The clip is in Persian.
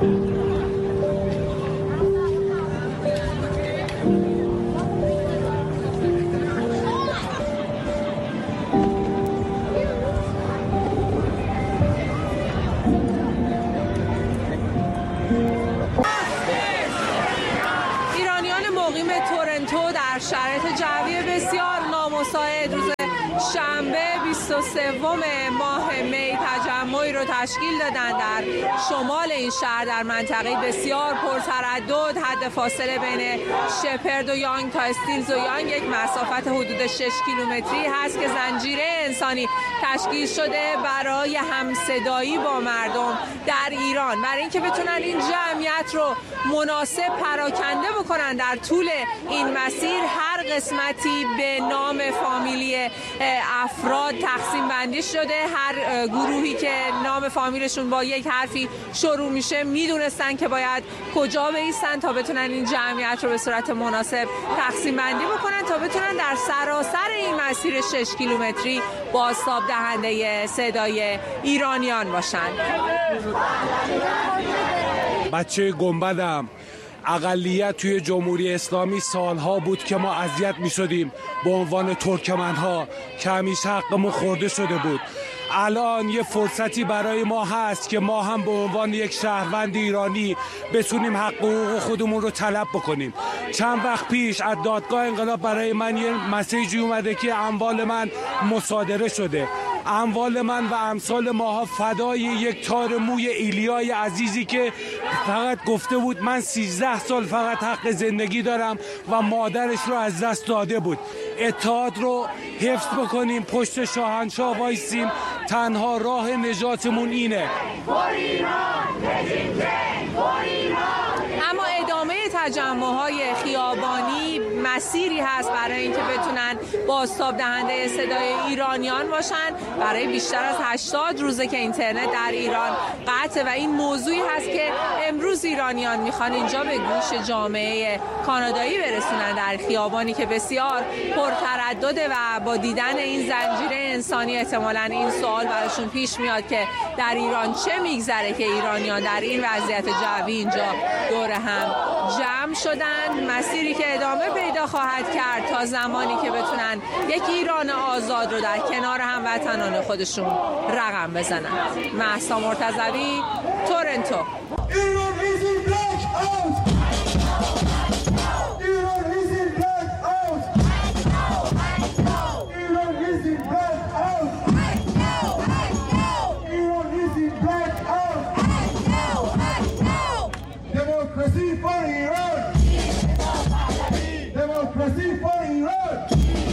ایرانیان مقیم تورنتو در شرایط جوی بسیار نامساعد روز شنبه 23 ماه می تجمعی رو تشکیل دادن در شمال این شهر در منطقه بسیار پرتردد. حد فاصله بین شپرد و یانگ تا استیلز و یانگ یک مسافت حدود 6 کیلومتری هست که زنجیره انسانی تشکیل شده برای همصدایی با مردم در ایران، برای اینکه بتونن این جمعیت رو مناسب پراکنده بکنن در طول این مسیر. هر قسمتی به نام فامیلی افراد تقسیم بندی شده. هر گروهی که نام فامیلشون با یک حرفی شروع میشه میدونستن که باید کجا بایستن تا بتونن این جمعیت رو به صورت مناسب تقسیم بندی بکنن تا بتونن در سراسر این مسیر 6 کیلومتری بازتاب دهنده صدای ایرانیان باشن. بچه گنبدم، اقلیت توی جمهوری اسلامی سالها بود که ما اذیت می شدیم به عنوان ترکمنها که همیشه حقمون خورده شده بود. الان یه فرصتی برای ما هست که ما هم به عنوان یک شهروند ایرانی بتونیم حق حقوق خودمون رو طلب بکنیم. چند وقت پیش از دادگاه انقلاب برای من یه مسیجی اومده که اموال من مصادره شده. اموال من و امثال ماها فدای یک تار موی ایلیای عزیزی که فقط گفته بود من 13 سال فقط حق زندگی دارم و مادرش رو از دست داده بود. اتحاد رو حفظ بکنیم، پشت شاهنشاه وایسیم، تنها راه نجاتمون اینه. اما ادامه تجمع‌های خیابانی مسیری هست برای اینکه بتونن بازتاب دهنده صدای ایرانیان باشن. برای بیشتر از 80 روزه که اینترنت در ایران قطعه و این موضوعی هست که امروز ایرانیان میخوان اینجا به گوش جامعه کانادایی برسونن در خیابانی که بسیار پرتردده و با دیدن این زنجیره انسانی احتمالاً این سوال براشون پیش میاد که در ایران چه میگذره که ایرانیان در این وضعیت جوی اینجا دور هم جمع شدن. مسیری که ادامه پیدا خواهد کرد تا زمانی که بتونن یک ایران آزاد رو در کنار هموطنان خودشون رقم بزنن. مهسا مرتضوی، تورنتو. Democracy for Iran! Democracy for Iran!